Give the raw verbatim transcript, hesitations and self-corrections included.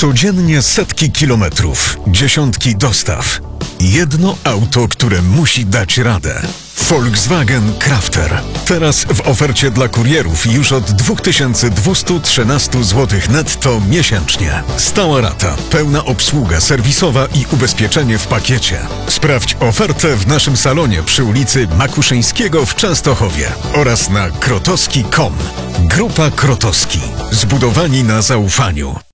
Codziennie setki kilometrów, dziesiątki dostaw. Jedno auto, które musi dać radę. Volkswagen Crafter. Teraz w ofercie dla kurierów już od dwa tysiące dwieście trzynaście złotych netto miesięcznie. Stała rata, pełna obsługa serwisowa i ubezpieczenie w pakiecie. Sprawdź ofertę w naszym salonie przy ulicy Makuszyńskiego w Częstochowie oraz na krotowski kropka com. Grupa Krotowski. Zbudowani na zaufaniu.